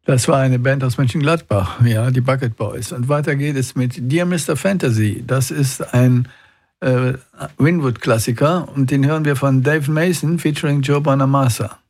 Das war eine Band aus Mönchengladbach, ja, die Bucket Boys. Und weiter geht es mit Dear Mr. Fantasy. Das ist ein Winwood-Klassiker und den hören wir von Dave Mason featuring Joe Bonamassa.